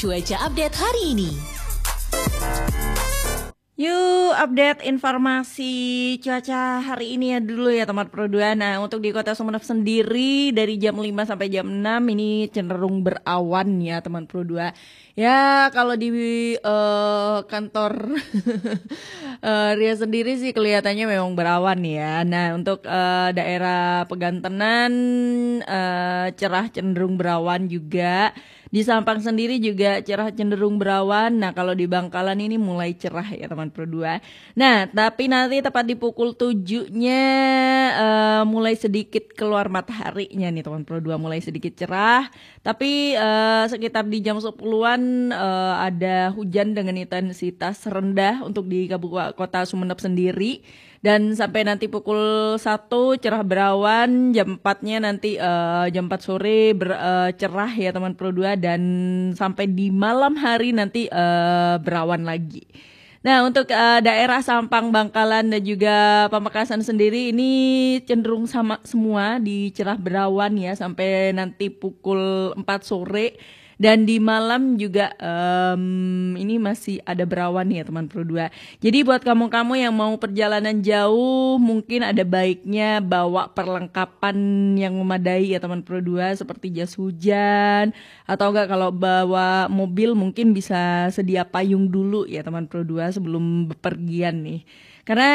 cuaca update hari ini. Yuk update informasi cuaca hari ini ya dulu ya teman Pro 2. Nah untuk di kota Sumeneb sendiri dari jam 5 sampai jam 6 ini cenderung berawan ya teman Pro 2. Ya kalau di kantor Ria sendiri sih kelihatannya memang berawan ya. Nah untuk daerah Pegantenan cerah cenderung berawan juga. Di Sampang sendiri juga cerah cenderung berawan. Nah kalau di Bangkalan ini mulai cerah ya teman Pro 2. Nah tapi nanti tepat di pukul 7-nya mulai sedikit keluar mataharinya nih teman Pro 2. Mulai sedikit cerah. Tapi sekitar di jam 10-an ada hujan dengan intensitas rendah untuk di Kabupaten Kota Sumeneb sendiri. Dan sampai nanti pukul 1 cerah berawan, jam 4-nya nanti jam 4 sore cerah ya teman Pro 2 dan sampai di malam hari nanti berawan lagi. Nah untuk daerah Sampang, Bangkalan dan juga Pamekasan sendiri ini cenderung sama semua di cerah berawan ya sampai nanti pukul 4 sore. Dan di malam juga ini masih ada berawan ya teman Pro 2. Jadi buat kamu-kamu yang mau perjalanan jauh mungkin ada baiknya bawa perlengkapan yang memadai ya teman Pro 2 seperti jas hujan. Atau enggak kalau bawa mobil mungkin bisa sedia payung dulu ya teman Pro 2 sebelum bepergian nih. Karena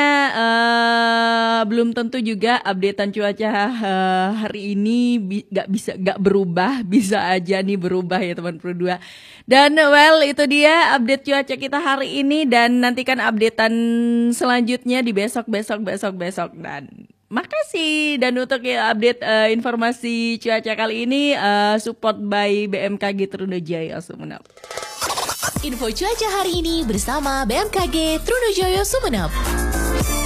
belum tentu juga updatean cuaca hari ini gak berubah, bisa aja nih berubah ya teman Pro 2. Dan well itu dia update cuaca kita hari ini dan nantikan updatean selanjutnya di besok. Dan makasih dan untuk ya update informasi cuaca kali ini support by BMKG Trunajaya Sumeneb. Info cuaca hari ini bersama BMKG Trunajaya Sumeneb.